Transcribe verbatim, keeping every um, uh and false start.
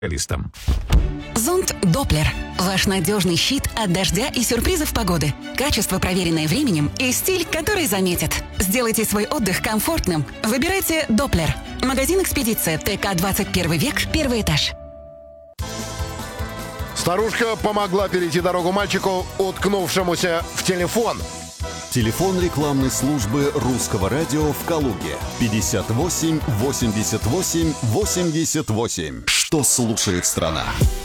специалистом. Зонт Доплер. Ваш надежный щит от дождя и сюрпризов погоды. Качество, проверенное временем, и стиль, который заметит. Сделайте свой отдых комфортным. Выбирайте Доплер. Магазин «Экспедиция», ТК двадцать первый век, первый этаж. Старушка помогла перейти дорогу мальчику, уткнувшемуся в телефон. Телефон рекламной службы Русского радио в Калуге. пятьдесят восемь восемьдесят восемь восемьдесят восемь. Что слушает страна?